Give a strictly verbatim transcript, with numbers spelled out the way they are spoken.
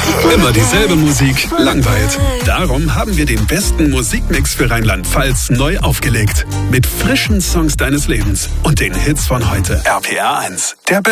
Immer dieselbe Musik langweilt. Darum haben wir den besten Musikmix für Rheinland-Pfalz neu aufgelegt. Mit frischen Songs deines Lebens und den Hits von heute. R P R eins, der